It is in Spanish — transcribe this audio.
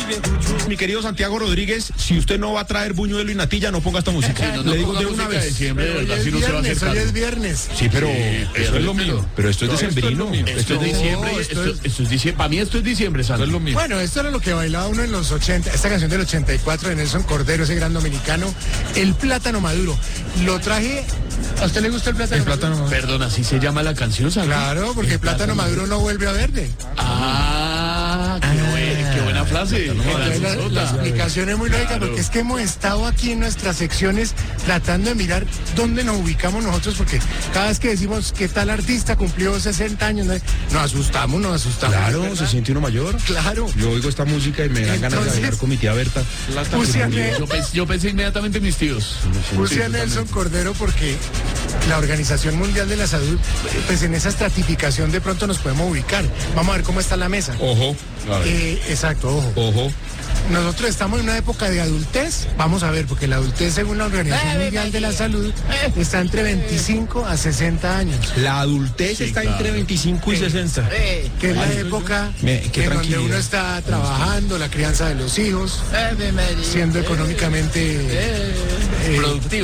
Mi querido Santiago Rodríguez, si usted no va a traer buñuelo y natilla, no ponga esta música. No, Le digo de música una de vez. diciembre, de verdad, si no se va a acercar. Hoy es viernes. Sí, pero eso es lo mío. Pero esto es decembrino. Esto es diciembre, esto es diciembre. Para mí esto es diciembre, Santo. es lo mío. Bueno, esto era lo que bailaba uno en los 80, esta canción del 84 de Nelson Cordero, ese gran dominicano, El Plátano Maduro. Lo traje, ¿a usted le gusta el plátano maduro? Plátano. Perdón, así se llama la canción, Santo. Claro, porque el plátano maduro no vuelve a verde. Qué buena frase. Entonces, la explicación es muy lógica, Claro. porque es que hemos estado aquí en nuestras secciones tratando de mirar dónde nos ubicamos nosotros, porque cada vez que decimos que tal artista cumplió 60 años, nos asustamos. Claro, ¿verdad? se siente uno mayor. Claro. Yo oigo esta música y me dan ganas de Entonces, bailar con mi tía Berta. Yo pensé inmediatamente en mis tíos. Puse a Nelson Cordero porque la Organización Mundial de la Salud, pues en esa estratificación de pronto nos podemos ubicar. Vamos a ver cómo está la mesa. Ojo, Exacto, ojo. ojo. Nosotros estamos en una época de adultez. Vamos a ver, porque la adultez, según la Organización Mundial de la Salud, está entre 25 a 60 años. La adultez está entre 25 y 60. Que es la época qué en donde tranquilidad. uno está trabajando, la crianza de los hijos, siendo económicamente Productivo.